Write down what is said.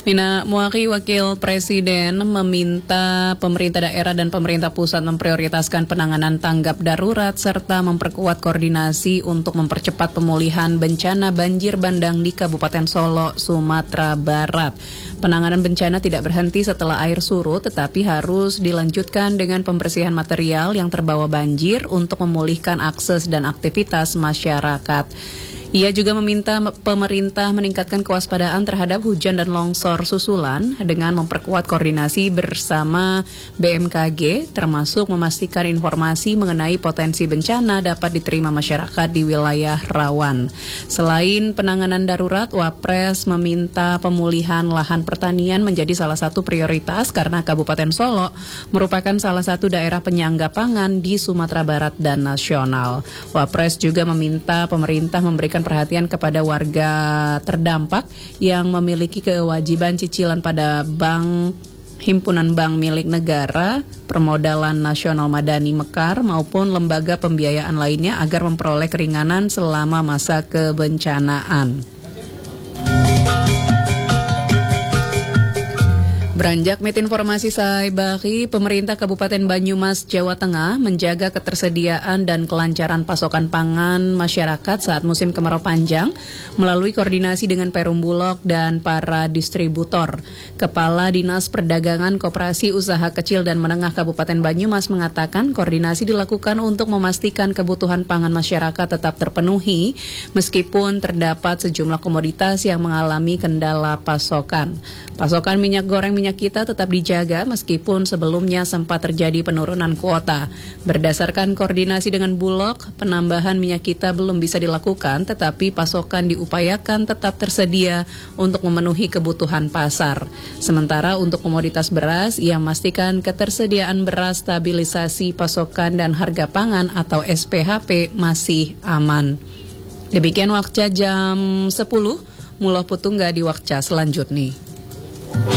Mina Muari, Wakil Presiden, meminta pemerintah daerah dan pemerintah pusat memprioritaskan penanganan tanggap darurat serta memperkuat koordinasi untuk mempercepat pemulihan bencana banjir bandang di Kabupaten Solo, Sumatera Barat. Penanganan bencana tidak berhenti setelah air surut, tetapi harus dilanjutkan dengan pembersihan material yang terbawa banjir untuk memulihkan akses dan aktivitas masyarakat. Ia juga meminta pemerintah meningkatkan kewaspadaan terhadap hujan dan longsor susulan dengan memperkuat koordinasi bersama BMKG, termasuk memastikan informasi mengenai potensi bencana dapat diterima masyarakat di wilayah rawan. Selain penanganan darurat, Wapres meminta pemulihan lahan pertanian menjadi salah satu prioritas karena Kabupaten Solo merupakan salah satu daerah penyangga pangan di Sumatera Barat dan nasional. Wapres juga meminta pemerintah memberikan perhatian kepada warga terdampak yang memiliki kewajiban cicilan pada Himpunan Bank milik negara, Permodalan Nasional Madani Mekar maupun lembaga pembiayaan lainnya agar memperoleh keringanan selama masa kebencanaan. Beranjak informasi Saibari, pemerintah Kabupaten Banyumas, Jawa Tengah menjaga ketersediaan dan kelancaran pasokan pangan masyarakat saat musim kemarau panjang melalui koordinasi dengan Perum Bulog dan para distributor. Kepala Dinas Perdagangan Koperasi Usaha Kecil dan Menengah Kabupaten Banyumas mengatakan koordinasi dilakukan untuk memastikan kebutuhan pangan masyarakat tetap terpenuhi meskipun terdapat sejumlah komoditas yang mengalami kendala pasokan. Pasokan minyak goreng minyak kita tetap dijaga meskipun sebelumnya sempat terjadi penurunan kuota. Berdasarkan koordinasi dengan Bulog, penambahan minyak kita belum bisa dilakukan, tetapi pasokan diupayakan tetap tersedia untuk memenuhi kebutuhan pasar. Sementara untuk komoditas beras, ia memastikan ketersediaan beras, stabilisasi pasokan dan harga pangan atau SPHP masih aman. Demikian waktu jam 10, Muloh Putungga di waktu selanjutnya.